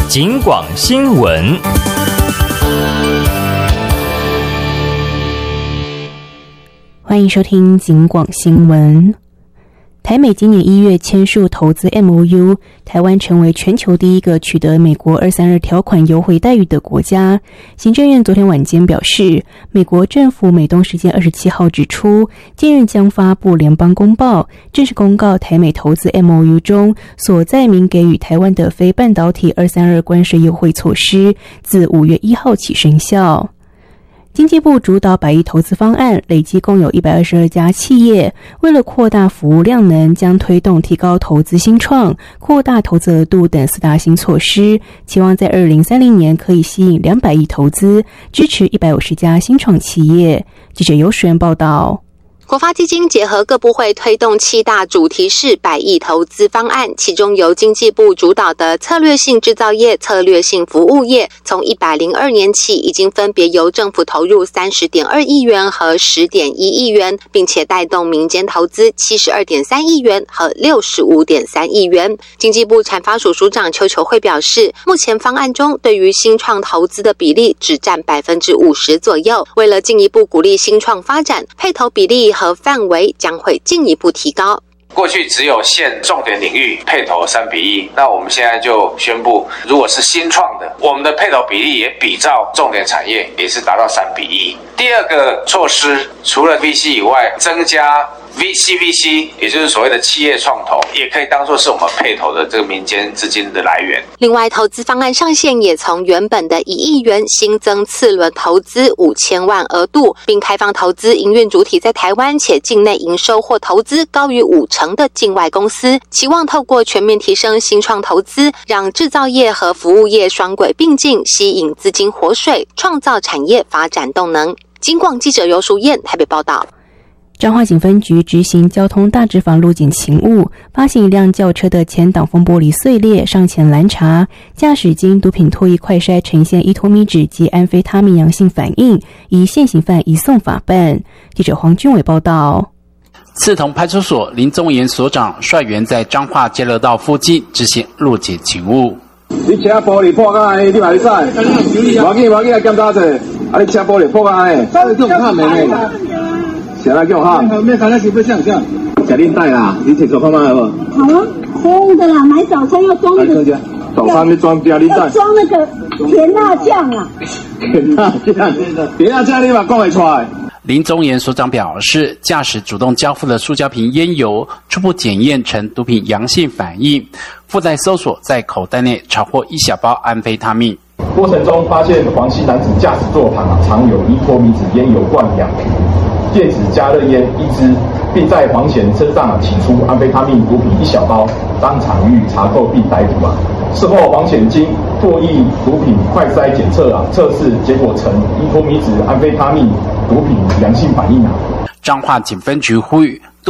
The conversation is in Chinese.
警广新闻。 欢迎收听警广新闻。台美今年1月签署投资 MOU， 台湾成为全球第一个取得美国232条款优惠待遇的国家。行政院昨天晚间表示，美国政府美东时间27号指出，近日将发布联邦公报，正式公告台美投资 MOU 中所载明给予台湾的非半导体232关税优惠措施，自5月1号起生效。经济部主导100亿投资方案，累计共有122家企业。为了扩大服务量能，将推动提高投资新创、扩大投资额度等4大新措施，期望在2030年可以吸引200亿投资，支持150家新创企业。记者尤璇报道。 国发基金结合各部会推动7大主题式100亿投资方案，其中由经济部主导的策略性制造业、策略性服务业，从102年起已经分别由政府投入30.2亿元和10.1亿元，并且带动民间投资72.3亿元和65.3亿元。经济部产发署署长邱球慧表示，目前方案中对于新创投资的比例只占50%左右，为了进一步鼓励新创发展，配投比例和范围将会进一步提高。 过去只有限重点领域配投3:1，那我们现在就宣布，如果是新创的，我们的配投比例也比照重点产业，也是达到3:1。第二个措施，除了 VC 以外，增加VC， 也就是所谓的企业创投，也可以当作是我们配投的这个民间资金的来源。 另外，投资方案上限也从原本的1亿元新增次轮投资5000万额度，并开放投资营运主体在台湾且境内营收或投资高于50%的境外公司，期望透过全面提升新创投资，让制造业和服务业双轨并进，吸引资金活水，创造产业发展动能。警广记者尤淑燕台北报道。 彰化警分局执行交通大执法路检勤务，发现一辆轿车的前挡风玻璃碎裂，上前拦查，驾驶经毒品唾液快筛呈现依托米酯及安非他命阳性反应，以现行犯移送法办。记者黄俊伟报道。 刺桐派出所林宗岩所长率员在彰化街乐道附近执行路检勤务。 你车玻璃破干你嘛会使？无要紧来检查者，你车玻璃破干这种怕没呢？谁来给我哈？没看那是不像。假链带啦，你提手看看好不好？ 好啊，空的啦，买早餐要装那个。 早餐要装假链带。要装那个甜辣酱啊。 甜辣酱你嘛讲会出来。 林宗岩所长表示，驾驶主动交付的塑胶瓶烟油初步检验呈毒品阳性反应，附带搜索在口袋内查获1小包安非他命。 过程中发现黄姓男子驾驶座旁藏有依托米酯烟油罐2瓶。电子加热烟1支，并在黄前身上起出安非他命毒品1小包，当场予以查扣并逮捕。事后黄前经唾液毒品快筛检测测试结果呈依托米酯安非他命毒品阳性反应。 彰化警分局呼吁